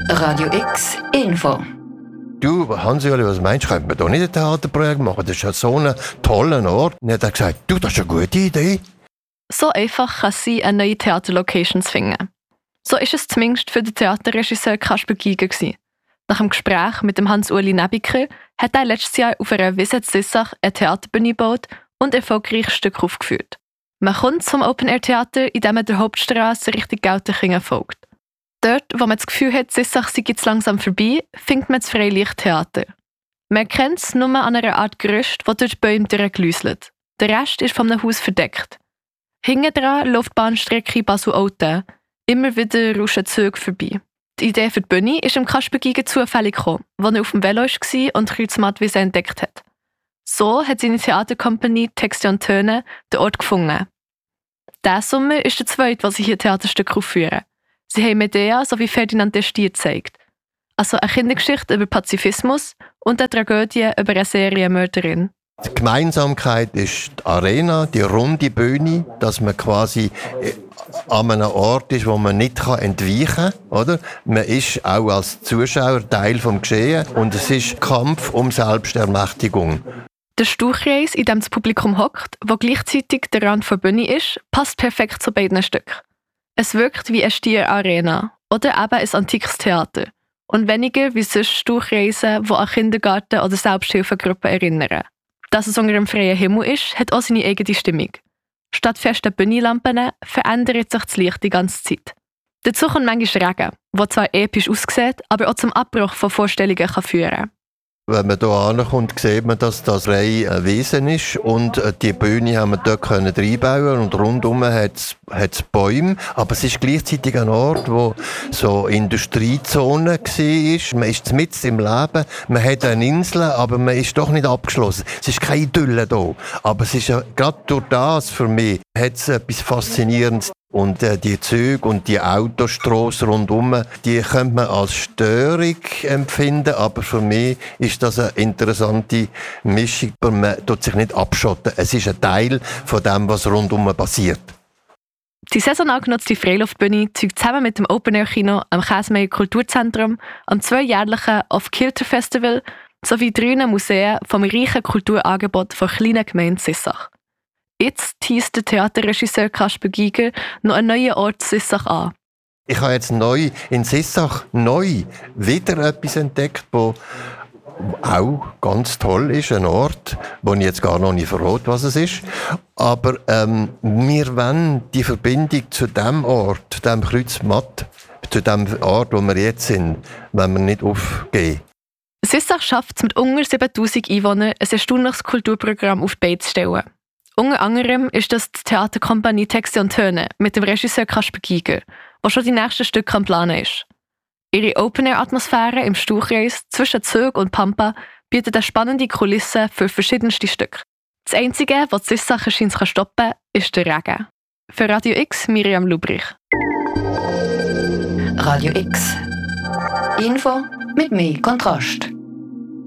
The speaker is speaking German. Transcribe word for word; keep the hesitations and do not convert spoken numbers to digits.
Radio X Info. Du, Hans-Juli, was meinst du? Könnte man da nicht ein Theaterprojekt machen? Das ist ja so ein toller Ort. Und er hat gesagt, du, das ist eine gute Idee. So einfach kann es sein, eine neue Theaterlocation zu finden. So ist es zumindest für den Theaterregisseur Kasper Giger gewesen. Nach dem Gespräch mit dem Hans-Uli Nebiker hat er letztes Jahr auf einer Wiese zu Sissach eine Theaterbühne gebaut und erfolgreich Stücke aufgeführt. Man kommt zum Open-Air-Theater, indem man der Hauptstrasse Richtung Geltenkingen folgt. Dort, wo man das Gefühl hat, Sissach sei jetzt langsam vorbei, findet man das Freilichttheater. Man kennt es nur an einer Art Gerüst, das durch die Bäume durchgeläuselt. Der Rest ist von einem Haus verdeckt. Hinten dran läuft die Bahnstrecke Basel-Olten. Immer wieder rauschen Züge vorbei. Die Idee für die Bühne ist dem Kasper Giger zufällig gekommen, als er auf dem Velo war und Kreuzmattwiese entdeckt hat. So hat seine Theaterkompanie Texte und Töne den Ort gefunden. Diesen Sommer ist der zweite, was sie hier Theaterstücke aufführen. Sie haben Medea sowie Ferdinand der Stier gezeigt. Also eine Kindergeschichte über Pazifismus und eine Tragödie über eine Serienmörderin. Die Gemeinsamkeit ist die Arena, die runde Bühne, dass man quasi an einem Ort ist, wo man nicht entweichen kann. Oder? Man ist auch als Zuschauer Teil des Geschehens und es ist Kampf um Selbstermächtigung. Der Stuhlkreis, in dem das Publikum hockt, wo gleichzeitig der Rand der Bühne ist, passt perfekt zu beiden Stücken. Es wirkt wie eine Stierarena oder eben ein antikes Theater und weniger wie sonst Stuhlkreise, die an Kindergarten- oder Selbsthilfegruppen erinnern. Dass es unter einem freien Himmel ist, hat auch seine eigene Stimmung. Statt festen Bühnenlampen verändert sich das Licht die ganze Zeit. Dazu kommt manchmal Regen, der zwar episch aussieht, aber auch zum Abbruch von Vorstellungen kann führen kann. Wenn man hier ankommt, sieht man, dass das freie Wesen ist und die Bühne haben wir dort reinbauen und rundum hat es Bäume. Aber es ist gleichzeitig ein Ort, wo so Industriezone war. Man ist mitten im Leben, man hat eine Insel, aber man ist doch nicht abgeschlossen. Es ist keine Idylle hier. Aber es ist ja, gerade durch das für mich hat es etwas Faszinierendes. Und äh, die Züge und die Autostrasse rundum, die könnte man als Störung empfinden, aber für mich ist das eine interessante Mischung. Man tut sich nicht abschotten. Es ist ein Teil von dem, was rundum passiert. Die saisonal genutzte Freiluftbühne zeugt zusammen mit dem Open-Air-Kino am Käsemeier Kulturzentrum, am zweijährlichen Off-Kilter-Festival sowie drei Museen vom reichen Kulturangebot von kleinen Gemeinde Sissach. Jetzt teast der Theaterregisseur Kasper Giger noch einen neuen Ort Sissach an. Ich habe jetzt neu in Sissach neu wieder etwas entdeckt, wo auch ganz toll ist, ein Ort, wo ich jetzt gar noch nicht verrate, was es ist. Aber ähm, wir wollen die Verbindung zu dem Ort, dem Kreuzmatt, zu dem Ort, wo wir jetzt sind, wenn wir nicht aufgeben. Sissach schafft es mit unter siebentausend Einwohnern, ein erstaunliches Kulturprogramm auf die Beine zu stellen. Unter anderem ist das die Theaterkompanie Texte und Töne mit dem Regisseur Kasper Giger, der schon die nächsten Stücke am Planen ist. Ihre Open-Air-Atmosphäre im Stuhlkreis zwischen Zug und Pampa bietet eine spannende Kulisse für verschiedenste Stücke. Das Einzige, was die Sissach scheint zu stoppen, ist der Regen. Für Radio X, Miriam Lubrich. Radio X Info mit mehr Kontrast.